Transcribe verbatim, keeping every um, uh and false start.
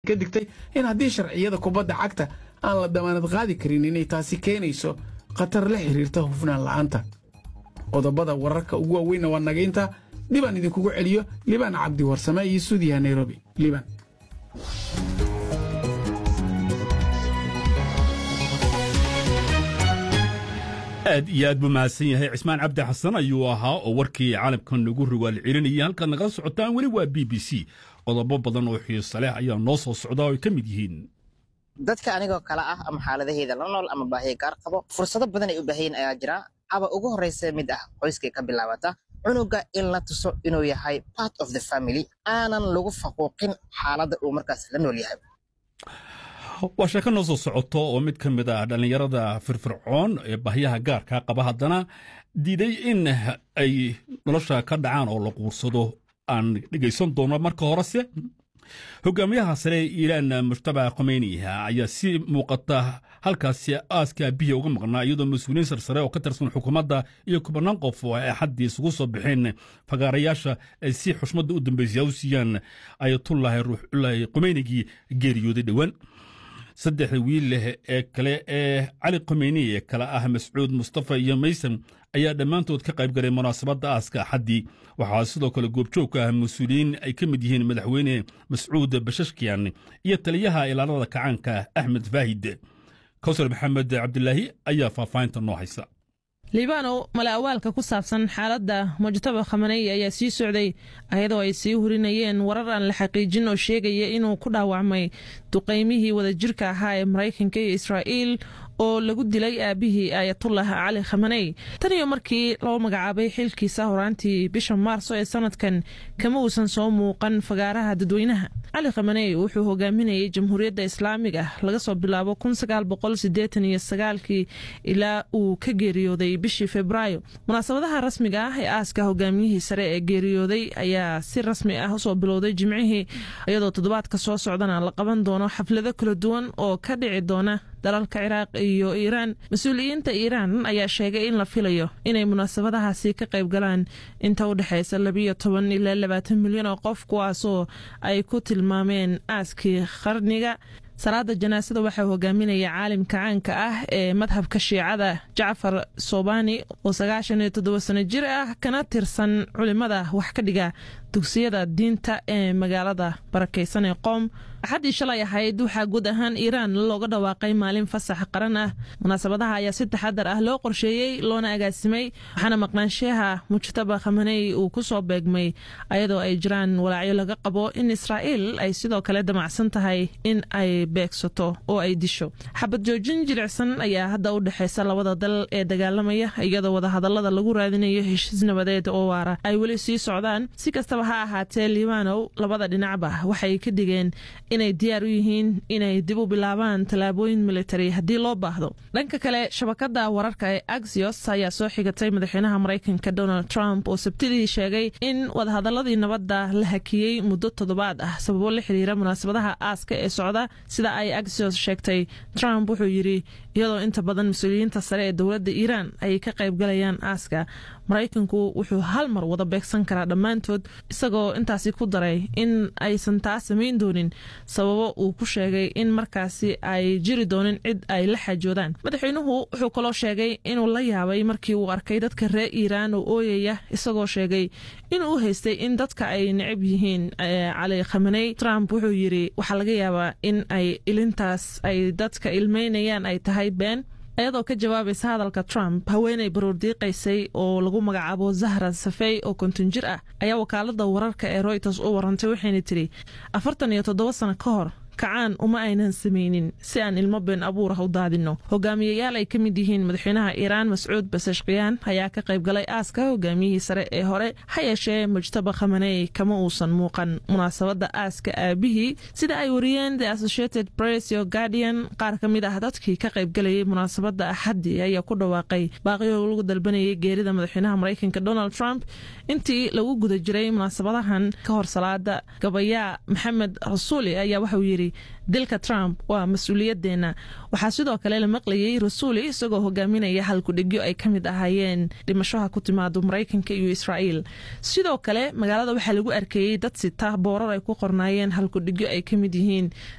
ka digtay in haddii sharciyada kubadda cagta aan la damaanad qaadi karin inay taasi keenayso khatar la xiriirta hufnaan la'aanta. qodobada wararka ugu waaweyn waa nagaynta dibaan idinkugu celiyo Liban Cabdi Warsame iyo Suudiya Nairobi. Liban. aad iyo aad buu mahadsan yahay cismaan cabdi xasan ayuu ahaa oo warkii caalamkan nagu riwaal celinayay halkaad nagala socotaan weli waa b b c qodobo badan oo xiiso leh ayaa noo soo socda oo ay ka mid yihiin dadka anigoo kale ah ama xaaladaheeda la nool ama baahiyo gaar qabo fursado badan ay u baahan ayaa jira aba ugu horeysa mid ah qoyska ka bilaabata cunuga in la tuso inuu yahay part of the family aanan lagu faquuqin xaaladda uu markaas la nool yahay. waa sheeko noo soo socoto oo mid ka mid ah dhallinyarada firfircoon ee baahiyaha gaarka qaba haddana diiday in ay nolosha ka dhacaan oo la quursado aan dhegaysan doono. marka horese hogaamiyaha sare ee iiraan mujtaba khomeyni ayaa si muuqata halkaasi aaska biyo uga maqnaa iyadoo mas-uuliyiin sarsare oo ka tirsan xukuumadda iyo kubanaan qof oo ay xaddii isugu soo bixeen fagaarayaasha ay si xushmadda u dambaysa u siiyaan ayatullaahi ruuxullaahi khomeynigii geeriyooday dhowaan. saddexda wiil leh ee kale ee cali khomeyni ee kale ah mascuud mustafa iyo maysan ayaa dhammaantood ka qayb galay munaasabadda aaska axaddii. waxaa sidoo kale goobjoog ka ah mas-uuliyiin ay ka mid yihiin madaxweyne mascuud bashashkiyan iyo taliyaha ilaalada kacaanka axmed faahid. kawsar maxamed cabdilaahi ayaa faahfaahinta noo haysa. liibanow mala awaalka ku saabsan xaaladda mujtaba khamenei ayaa sii socday ayadoo ay sii hurinayeen warar aan la xaqiijin oo sheegaya inuu ku dhaawacmay duqaymihii wadajirka ahaa ee maraykanka iyo israa'iil oo lagu dilay aabihii ayatullah cali khamenei. tan iyo markii loo magacaabay xilkiisa horaantii bisha maarso ee sanadkan kama uusan soo muuqan fagaaraha dadweynaha. cali khamenei wuxuu hogaaminayay jamhuuriyadda islaamiga laga soo bilaabo kii ilaa uu ka geeriyooday bishii febraayo. munaasabadaha rasmiga ah ee aaska hogaamiyihii sare ee geeriyooday ayaa si rasmi ah usoo bilowday jimcihii iyadoo toddobaadka soo socdana la qaban doono xaflado kala duwan oo ka dhici doona dalalka ciraaq iyo iiraan. mas-uuliyiinta iiraan ayaa sheegay in la filayo inay munaasabadahaasi ka qayb galaan inta u dhexaysa labiyo toban ilaa labaatan milyan oo qof kuwaasoo ay ku tilmaameen aaskii qarniga. salaada janaasada waxaa hogaaminaya caalimka caanka ah ee madhabka shiicada jacfar sobani oo sagaashan iyo toddoba sano jir ah kana tirsan culimada wax ka dhiga dugsiyada diinta ee magaalada barakaysan ee qoom. axaddii shalay ahayd waxaa guud ahaan iiraan looga dhawaaqay maalin fasax qaran ah. munaasabadaha ayaa si taxadar ah loo qorsheeyey loona agaasimay waxaana maqnaanshaha mujtaba khamenei uu ku soo beegmay ayadoo ay jiraan walaacyo laga qabo in israa'iil ay sidoo kale damacsan tahay in ay beegsato oo ay disho. xabad joojin jilicsan ayaa hadda u dhexaysa labada dal ee dagaalamaya iyadoo wadahadallada lagu raadinayo heshiis nabadeed oo waara ay weli sii socdaan. si kastaba ha ahaatee liibanow labada dhinacba waxay ka digeen inay diyaar u yihiin inay dib u bilaabaan tallaabooyin militari haddii loo baahdo. dhanka kale shabakadda wararka ee axios ayaa soo xigatay madaxweynaha maraykanka donald trump oo sabtidii sheegay in wadahadaladii nabadda la hakiyey muddo toddobaad ah sababo la xiriira munaasabadaha aaska ee socda. sida ay axios sheegtay trump wuxuu yidhi iyadoo inta badan mas-uuliyiinta sare ee dowladda iiraan ay ka qayb galayaan aaska maraykanku wuxuu hal mar wada beegsan karaa dhammaantood isagoo intaasi ku daray in aysan taa samayn doonin sababo uu ku sheegay in markaasi ay jiri doonin cid ay la xaajoodaan. madaxweynuhu wuxuu kaloo sheegay inuu la yaabay markii uu arkay dadka reer iiraan oo ooyaya isagoo sheegay inuu haystay in dadka ay necab yihiin cali khamenei. trump wuxuu yidhi waxaa laga yaabaa in ay ilintaas ay dadka ilmeynayaan ay tahay been. ayadoo ka jawaabaysa hadalka trump haweeney baruur diiqaysay oo lagu magacaabo zahra safey oo konton jir ah ayaa wakaalada wararka ee reuters u warantay waxayna tiri afartan iyo toddoba sano ka hor kacaan uma aynan samaynin si aan ilmo been abuur ah u daadino. hogaamiyayaal ay ka mid yihiin madaxweynaha iiraan mascuud basashkiyan ayaa ka qayb galay aaska hogaamiyihii sare ee hore ha yeeshee mujtaba khamenei kama uusan muuqan munaasabadda aaska aabihii sida ay wariyeen the associated press iyo guardian. qaar ka mid ah dadkii ka qayb galayay munaasabadda axaddii ayaa ku dhawaaqay baaqiyo lagu dalbanayay geerida madaxweynaha maraykanka donald trump intii lagu guda jiray munaasabadahan ka hor salaada. gabayaa maxamed rasuuli ayaa waxauu yidhi dilka Trump waa mas'uuliyadeena. waxaa sidoo kale la maqlayay rasuuli isagoo hogaaminaya halkudhigyo ay ka mid ahaayeen dhimashaha ku timaado Mareykanka iyo Israa'iil. sidoo kale magaalada waxaa lagu arkayay dad sita boorar ay ku qornaayeen halkudhigyo ay ka mid yihiin